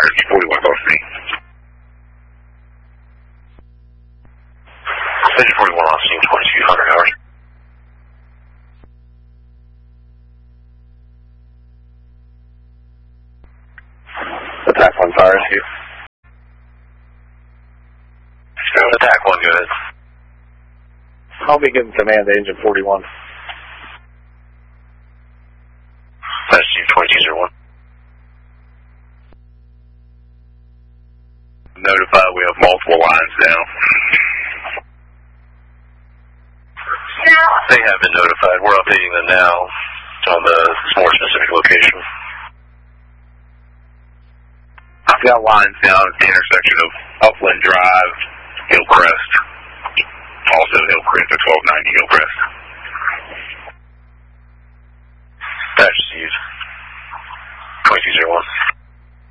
Engine 41, close to me. Engine 41 on scene 2200, how are you? Attack 1 fire issue. Attack 1, go ahead. I'll be giving command to Engine 41. That's Chief 2201. Notified, we have multiple lines now. They have been notified. We're updating them now on the more specific location. I've got lines down at the intersection of Upland Drive, Hillcrest. Also Hillcrest, at 1290 Hillcrest. That's Steve. 2201.